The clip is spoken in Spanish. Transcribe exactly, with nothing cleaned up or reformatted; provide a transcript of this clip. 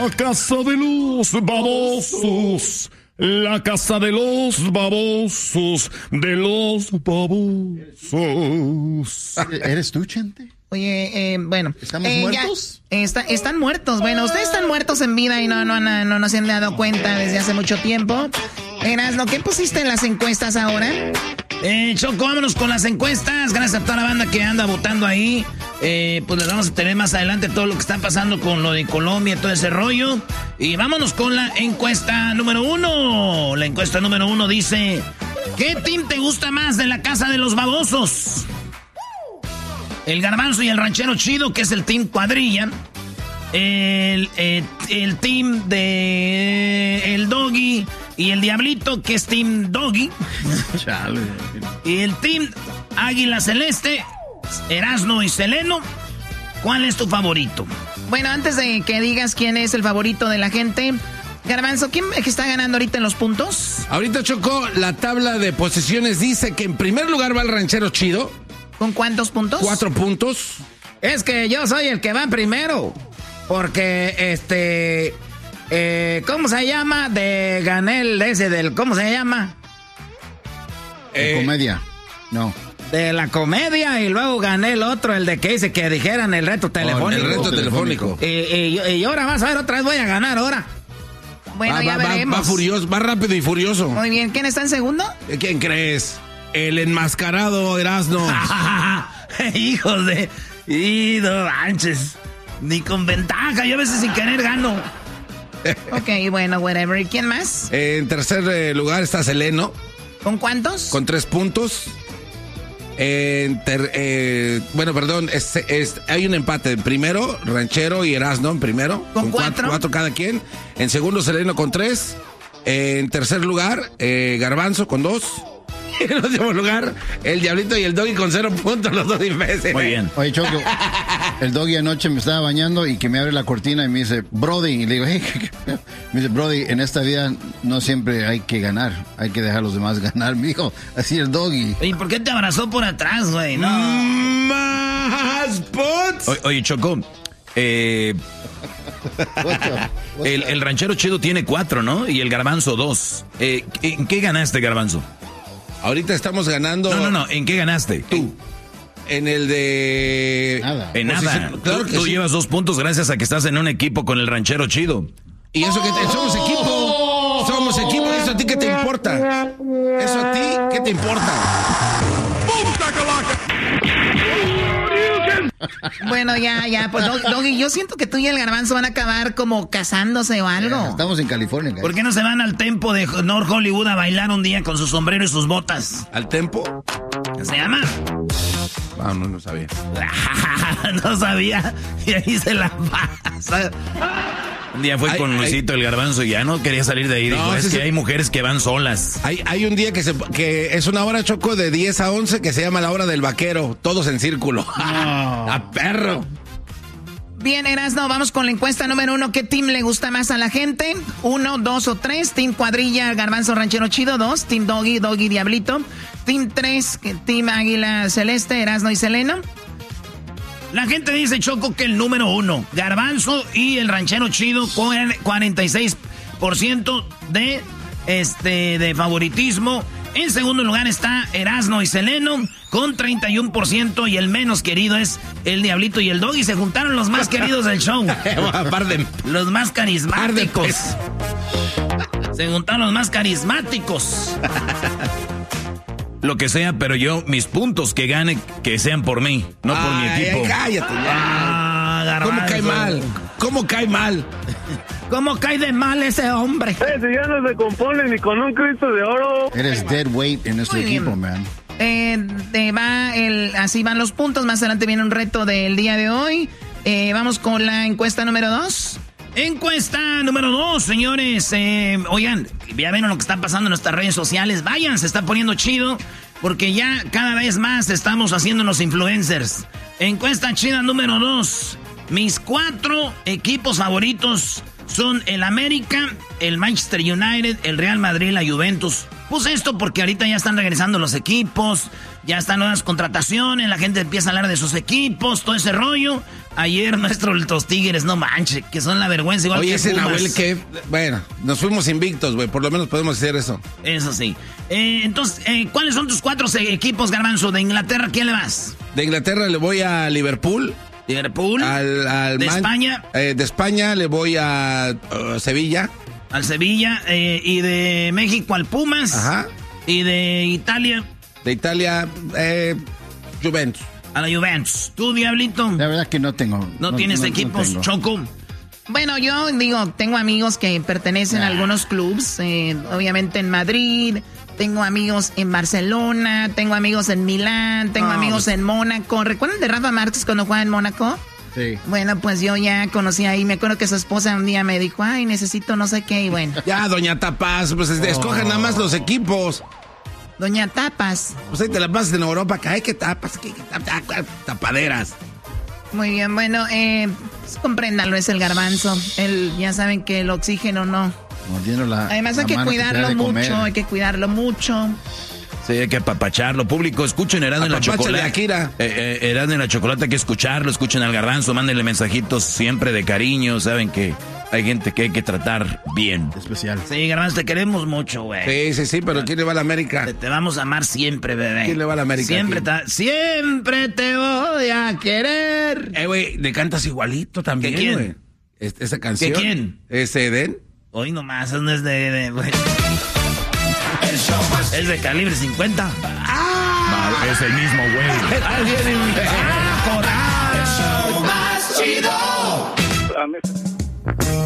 La casa de los babosos. La casa de los babosos. De los babosos. ¿Eres tú, Chente? Oye, eh, bueno. ¿Estamos eh, muertos? Ya, está, están muertos. Bueno, ustedes están muertos en vida y no, no, no, no, no se han dado cuenta desde hace mucho tiempo. Erasno, ¿qué pusiste en las encuestas ahora? Eh, Choco, vámonos con las encuestas. Gracias a toda la banda que anda votando ahí. Eh, pues les vamos a tener más adelante todo lo que está pasando con lo de Colombia, todo ese rollo. Y vámonos con la encuesta número uno. La encuesta número uno dice: ¿qué team te gusta más de la casa de los babosos? El Garbanzo y el Ranchero Chido, que es el team cuadrilla. El, el, el team de el Doggy y el Diablito, que es team Doggy. Chale. Y el team Águila Celeste, Erasno y Seleno. ¿Cuál es tu favorito? Bueno, antes de que digas quién es el favorito de la gente, Garbanzo, ¿quién es que está ganando ahorita en los puntos? Ahorita, Choco, la tabla de posiciones dice que en primer lugar va el Ranchero Chido. ¿Con cuántos puntos? Cuatro puntos. Es que yo soy el que va primero. Porque, este... Eh, ¿cómo se llama? De Ganel, ese del... ¿Cómo se llama? De Eh, comedia. No. De la comedia, y luego gané el otro, el de que dice que dijeran el reto telefónico. el reto telefónico. Y, y- y ahora vas a ver, otra vez voy a ganar ahora. Bueno, va, ya va, va, veremos. va furioso, va rápido y furioso. Muy bien, ¿quién está en segundo? ¿Quién crees? El enmascarado Erasno. Hijos de... Y no manches. Ni con ventaja, yo a veces sin querer gano. Ok, bueno, whatever. ¿Y quién más? En tercer eh, lugar está Seleno, ¿Con cuántos? con tres puntos. En ter- eh, bueno, perdón, es- es- hay un empate. En primero, Ranchero y Erasno en primero. ¿Con cuatro, cuatro? cuatro cada quien. En segundo, Seleno con tres. En tercer lugar, eh, Garbanzo con dos. Y en último lugar, el Diablito y el Doggy con cero puntos, los dos imbéciles. Muy bien. Oye, Choco, el Doggy anoche me estaba bañando y que me abre la cortina y me dice, Brody, y le digo, hey, me dice, Brody, en esta vida no siempre hay que ganar, hay que dejar a los demás ganar, mijo. Así el Doggy. ¿Y por qué te abrazó por atrás, güey? No. Más puntos. O- oye, Choco, eh, el, el Ranchero Chido tiene cuatro, ¿no? Y el Garbanzo dos. Eh, ¿En qué ganaste, Garbanzo? Ahorita estamos ganando. No, no, no. ¿En qué ganaste? Tú. En el de. Nada. En nada. Posición- claro tú que tú sí. llevas dos puntos gracias a que estás en un equipo con el Ranchero Chido. Y eso que te- somos equipo. Somos equipo. ¿Eso a ti qué te importa? ¿Eso a ti qué te importa? Bueno, ya, ya, pues Dog- Doggy, yo siento que tú y el Garbanzo van a acabar como casándose o algo. Estamos en California, guys. ¿Por qué no se van al tempo de North Hollywood a bailar un día con su sombrero y sus botas? ¿Al tempo? ¿Qué se llama? Ah, no, no sabía. No sabía. Y ahí se la pasa. Un día fue Ay, con ay. Luisito, el Garbanzo, y ya no quería salir de ahí. No, Dijo, es sí, que sí. hay mujeres que van solas. Hay, hay un día que, se, que es una hora, Choco, de diez a once que se llama la hora del vaquero. Todos en círculo. ¡A perro! Bien, Erasno, vamos con la encuesta número uno. ¿Qué team le gusta más a la gente? Uno, dos o tres. Team Cuadrilla, Garbanzo, Ranchero Chido. Dos. Team Doggy, Doggy, Diablito. Team tres, Team Águila Celeste, Erasno y Seleno. La gente dice, Choco, que el número uno, Garbanzo y el Ranchero Chido, con cuarenta y seis por ciento de, este, de favoritismo. En segundo lugar está Erasno y Seleno con treinta y uno por ciento, y el menos querido es el Diablito y el Doggy. Se juntaron los más queridos del show. Par de- Los más carismáticos. pez. Se juntaron los más carismáticos. Lo que sea, pero yo, mis puntos que gane, que sean por mí, no por mi Ay, equipo. ay, cállate ya. Ah, ¿Cómo Garbanzo. cae mal? ¿Cómo cae mal? ¿Cómo cae de mal ese hombre? Ese ya no se compone ni con un Cristo de oro. Eres dead weight en nuestro Muy bien. equipo, man. Eh, de- va el, así van los puntos. Más adelante viene un reto del día de hoy. Eh, vamos con la encuesta número dos. Encuesta número dos, señores. Eh, oigan, ya ven lo que está pasando en nuestras redes sociales. Vayan, se está poniendo chido, porque ya cada vez más estamos haciéndonos influencers. Encuesta chida número dos. Mis cuatro equipos favoritos son el América, el Manchester United, el Real Madrid, la Juventus. Puse esto porque ahorita ya están regresando los equipos. Ya están nuevas contrataciones, la gente empieza a hablar de sus equipos, todo ese rollo. Ayer nuestros Tigres, no manches, que son la vergüenza igual. Oye, que ese Pumas. Nahuel que, bueno, nos fuimos invictos, güey, por lo menos podemos hacer eso. Eso sí. Eh, entonces, eh, ¿cuáles son tus cuatro equipos, Garbanzo? De Inglaterra, ¿quién le vas? De Inglaterra le voy a Liverpool. Liverpool. Al, al de Man- España. Eh, de España le voy a uh, Sevilla. Al Sevilla. Eh, y de México al Pumas. Ajá. Y de Italia. De Italia, eh, Juventus. A la Juventus. ¿Tú, Diablito? La verdad que no tengo. ¿No, no tienes no, equipos, no Choco? Bueno, yo digo, tengo amigos que pertenecen ah. a algunos clubes, eh, obviamente en Madrid, tengo amigos en Barcelona, tengo amigos en Milán, tengo oh, amigos pues. en Mónaco. ¿Recuerdan de Rafa Márquez cuando jugaba en Mónaco? Sí. Bueno, pues yo ya conocí ahí, me acuerdo que su esposa un día me dijo, ay, necesito no sé qué, y bueno. Ya, doña Tapas, pues oh. escogen nada más los equipos. Doña Tapas. Pues ahí te la pasas en Europa, que hay que tapas, que, que tap, tapaderas. Muy bien, bueno, eh, pues, compréndalo, es el Garbanzo. Él, ya saben que el oxígeno no. La, Además hay que cuidarlo que mucho, hay que cuidarlo mucho. Sí, hay que apapacharlo. Público, escuchen Erasmo en la Chocolata. Eh, eh, Erasmo en la Chocolata, hay que escucharlo. Escuchen al Garbanzo, mándenle mensajitos siempre de cariño. Saben que hay gente que hay que tratar bien. Especial. Sí, Garbanzo, te queremos mucho, güey. Sí, sí, sí, pero ¿quién le va a la América? Te, te vamos a amar siempre, bebé. ¿Quién le va a la América? Siempre, ta, siempre te voy a querer. Eh, güey, le cantas igualito también, ¿Qué quién? Güey. Es, esa canción. ¿Qué quién? ¿Es Eden? Hoy nomás, eso no es de... de güey. Es de calibre cincuenta. ¡Ah! No, es el mismo, güey. Alguien ¡Ah, coral! El show más chido.